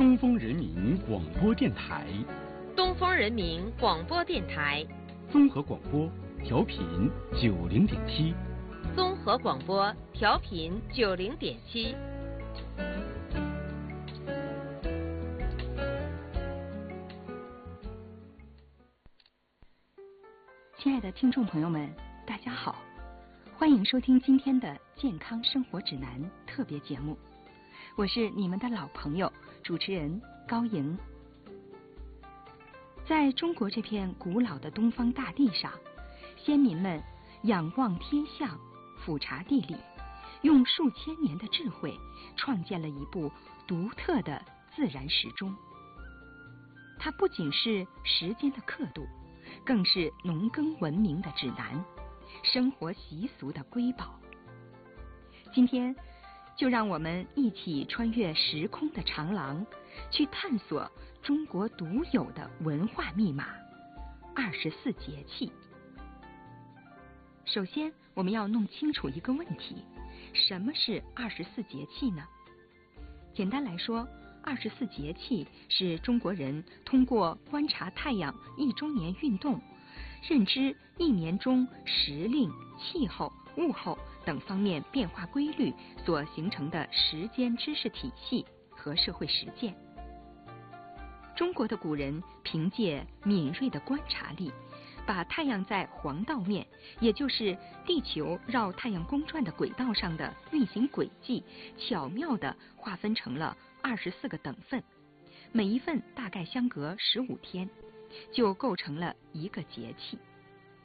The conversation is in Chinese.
东风人民广播电台， 东风人民广播电台， 综合广播，调频90.7， 综合广播，调频90.7。 亲爱的听众朋友们，大家好，欢迎收听今天的健康生活指南特别节目，我是你们的老朋友主持人高莹。在中国这片古老的东方大地上，先民们仰望天象，俯察地理，用数千年的智慧创建了一部独特的自然时钟。它不仅是时间的刻度，更是农耕文明的指南，生活习俗的瑰宝。今天就让我们一起穿越时空的长廊，去探索中国独有的文化密码——24节气。首先，我们要弄清楚一个问题：什么是24节气呢？简单来说，24节气是中国人通过观察太阳1周年运动，认知一年中时令、气候、物候等方面变化规律所形成的时间知识体系和社会实践。中国的古人凭借敏锐的观察力，把太阳在黄道面，也就是地球绕太阳公转的轨道上的运行轨迹，巧妙地划分成了24个等份，每一份大概相隔15天，就构成了一个节气。